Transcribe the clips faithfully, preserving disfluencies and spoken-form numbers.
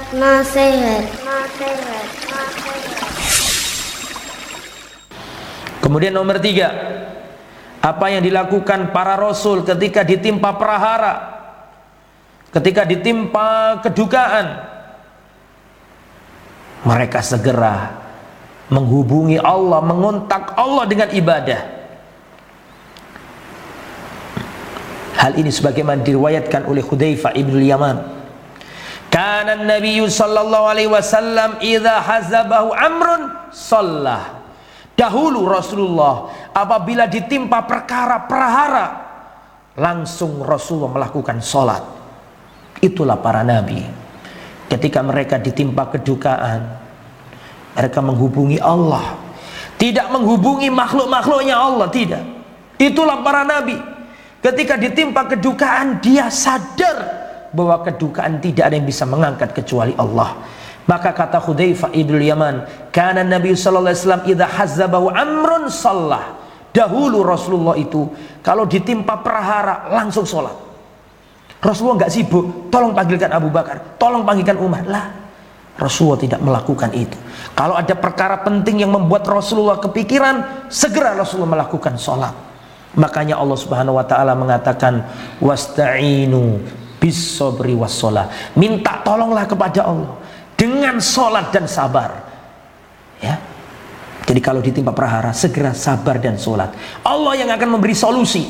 nasihat. Kemudian nomor tiga, apa yang dilakukan para rasul ketika ditimpa prahara, ketika ditimpa kedukaan, mereka segera menghubungi Allah, mengontak Allah dengan ibadah. Hal ini sebagaimana diriwayatkan oleh Hudzaifah ibn Yaman. Kana an-nabiy sallallahu alaihi wasallam idza hazabahu amrun shallah. Dahulu Rasulullah apabila ditimpa perkara prahara, langsung Rasulullah melakukan sholat. Itulah para nabi. Ketika mereka ditimpa kedukaan, mereka menghubungi Allah, tidak menghubungi makhluk-makhluknya Allah, tidak. Itulah para nabi. Ketika ditimpa kedukaan, dia sadar bahwa kedukaan tidak ada yang bisa mengangkat kecuali Allah. Maka kata Hudzaifah ibn Yaman, kana Nabi sallallahu alaihi wasallam idza hazzabahu amrun shallah. Dahulu Rasulullah itu kalau ditimpa prahara langsung sholat. Rasulullah enggak sibuk, tolong panggilkan Abu Bakar, tolong panggilkan Umar. Lah, Rasulullah tidak melakukan itu. Kalau ada perkara penting yang membuat Rasulullah kepikiran, segera Rasulullah melakukan sholat. Makanya Allah Subhanahu wa taala mengatakan wasta'inu bis sabri was shalah. Minta tolonglah kepada Allah dengan sholat dan sabar, ya. Jadi kalau ditimpa prahara, segera sabar dan sholat. Allah yang akan memberi solusi.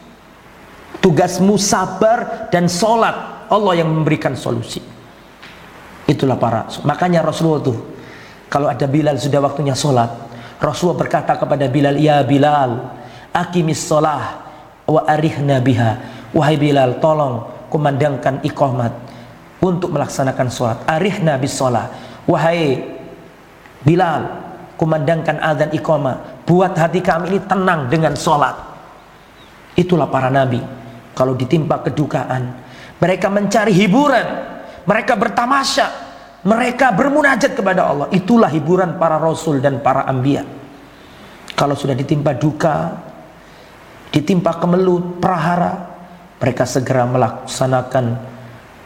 Tugasmu sabar dan sholat, Allah yang memberikan solusi. Itulah para. Makanya Rasulullah tuh, kalau ada Bilal sudah waktunya sholat, Rasulullah berkata kepada Bilal, ya Bilal, aqimis sholah wa arihna biha. Wahai Bilal, tolong kumandangkan iqamat untuk melaksanakan sholat. Arihna bis sholat. Wahai Bilal, kumandangkan azan iqamah, buat hati kami ini tenang dengan sholat. Itulah para nabi. Kalau ditimpa kedukaan, mereka mencari hiburan, mereka bertamasya, mereka bermunajat kepada Allah. Itulah hiburan para rasul dan para anbiya. Kalau sudah ditimpa duka, ditimpa kemelut, prahara, mereka segera melaksanakan,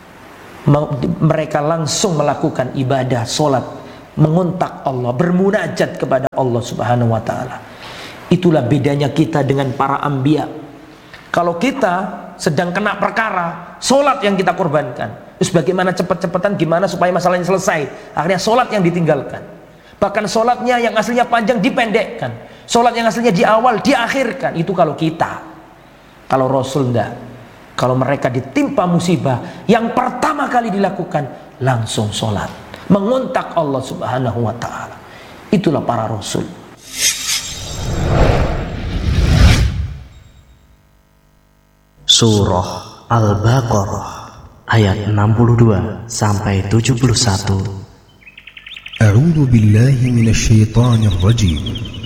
mereka langsung melakukan ibadah, sholat, mengontak Allah, bermunajat kepada Allah Subhanahu wa ta'ala. Itulah bedanya kita dengan para anbiya. Kalau kita sedang kena perkara, sholat yang kita korbankan. Terus bagaimana cepat-cepatan, gimana supaya masalahnya selesai, akhirnya sholat yang ditinggalkan. Bahkan sholatnya yang aslinya panjang dipendekkan, sholat yang aslinya di awal diakhirkan. Itu kalau kita. Kalau Rasul enggak. Kalau mereka ditimpa musibah, yang pertama kali dilakukan langsung sholat, mengontak Allah Subhanahu wa ta'ala. Itulah para rasul. Surah Al-Baqarah ayat enam puluh dua sampai tujuh puluh satu. A'udzu billahi minasy syaithanir rajim.